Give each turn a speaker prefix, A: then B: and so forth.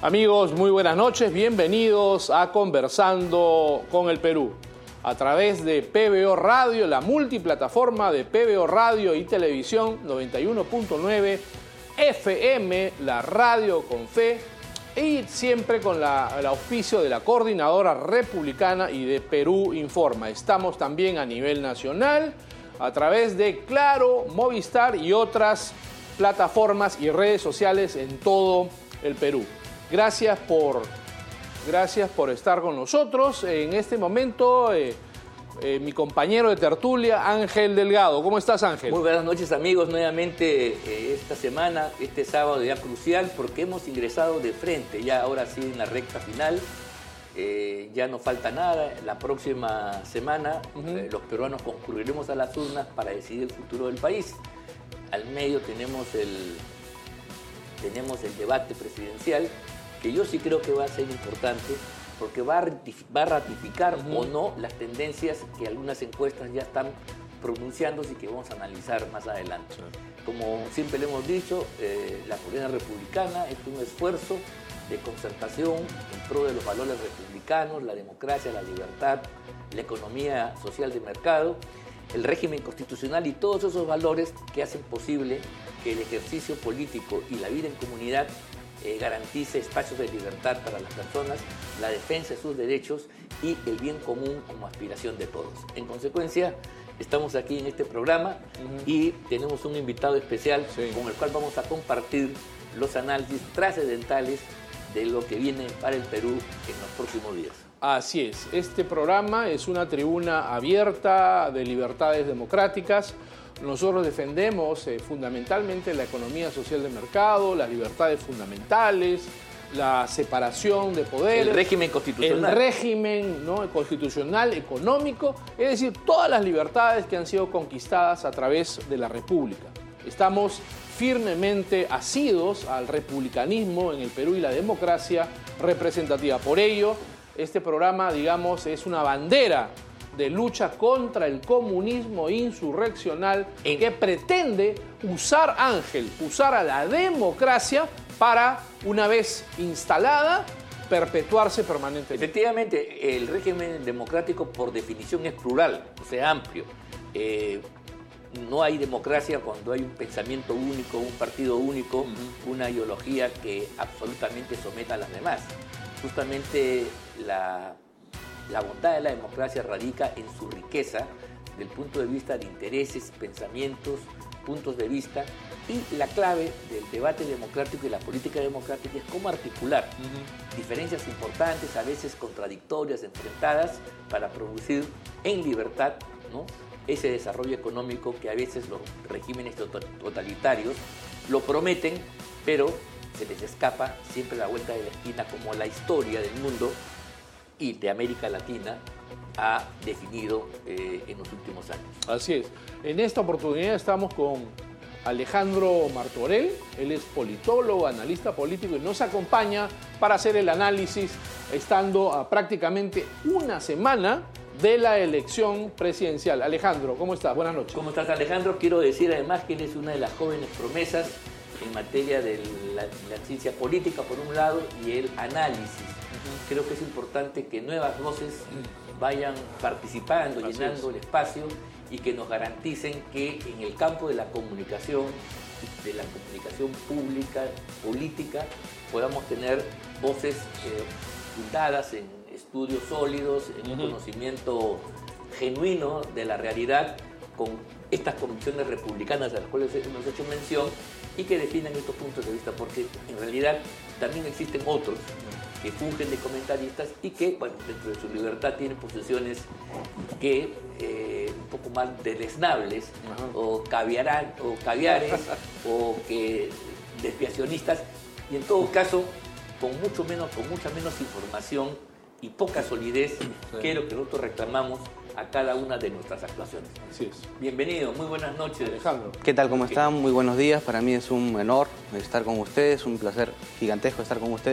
A: Amigos, muy buenas noches, bienvenidos a Conversando con el Perú. A través de PBO Radio, la multiplataforma de PBO Radio y Televisión 91.9 FM, la radio con fe, y siempre con el auspicio de la Coordinadora Republicana y de Perú Informa. Estamos también a nivel nacional, a través de Claro, Movistar y otras plataformas y redes sociales en todo el Perú. Gracias por estar con nosotros. En este momento, mi compañero de tertulia, Ángel Delgado. ¿Cómo estás, Ángel?
B: Muy buenas noches, amigos. Nuevamente esta semana, este sábado ya crucial, porque hemos ingresado de frente, ya ahora sí en la recta final. Ya no falta nada. La próxima semana los peruanos concurriremos a las urnas para decidir el futuro del país. Al medio tenemos el debate presidencial, que yo sí creo que va a ser importante, porque va a ratificar o no las tendencias que algunas encuestas ya están pronunciándose y que vamos a analizar más adelante. Como siempre le hemos dicho, la Coordinadora Republicana es un esfuerzo de concertación en pro de los valores republicanos, la democracia, la libertad, la economía social de mercado, el régimen constitucional y todos esos valores que hacen posible que el ejercicio político y la vida en comunidad garantice espacios de libertad para las personas, la defensa de sus derechos y el bien común como aspiración de todos. En consecuencia, estamos aquí en este programa y tenemos un invitado especial con el cual vamos a compartir los análisis trascendentales de lo que viene para el Perú en los próximos días.
A: Así es, este programa es una tribuna abierta de libertades democráticas. Nosotros defendemos fundamentalmente la economía social de mercado, las libertades fundamentales, la separación de poderes.
B: El régimen constitucional.
A: El régimen, ¿no?, constitucional, económico, es decir, todas las libertades que han sido conquistadas a través de la República. Estamos firmemente asidos al republicanismo en el Perú y la democracia representativa. Por ello, este programa, digamos, es una bandera de lucha contra el comunismo insurreccional que pretende usar a la democracia para, una vez instalada, perpetuarse permanentemente.
B: Efectivamente, el régimen democrático por definición es plural, o sea, amplio. No hay democracia cuando hay un pensamiento único, un partido único, una ideología que absolutamente someta a las demás. Justamente la bondad de la democracia radica en su riqueza del punto de vista de intereses, pensamientos, puntos de vista, y la clave del debate democrático y la política democrática es cómo articular diferencias importantes, a veces contradictorias, enfrentadas, para producir en libertad, ¿no?, ese desarrollo económico que a veces los regímenes totalitarios lo prometen, pero se les escapa siempre la vuelta de la esquina, como la historia del mundo y de América Latina ha definido en los últimos años.
A: Así es. En esta oportunidad estamos con Alejandro Martorell. Él es politólogo, analista político y nos acompaña para hacer el análisis, estando a prácticamente una semana de la elección presidencial. Alejandro, ¿cómo estás? Buenas noches.
B: ¿Cómo estás, Alejandro? Quiero decir además que él es una de las jóvenes promesas en materia de la ciencia política, por un lado, y el análisis. Creo que es importante que nuevas voces vayan participando, llenando el espacio, y que nos garanticen que en el campo de la comunicación pública, política, podamos tener voces fundadas en estudios sólidos, en un conocimiento genuino de la realidad, con estas convicciones republicanas a las cuales hemos hecho mención, y que definan estos puntos de vista, porque en realidad también existen otros que fungen de comentaristas y que, bueno, dentro de su libertad tienen posiciones que un poco más deleznables, o caviares, o que desviacionistas, y en todo caso con mucha menos información y poca solidez que lo que nosotros reclamamos a cada una de nuestras actuaciones.
A: Así es.
B: Bienvenido, muy buenas noches,
A: Alejandro.
C: ¿Qué tal? ¿Cómo están? Muy buenos días. Para mí es un honor estar con ustedes, un placer gigantesco estar con ustedes.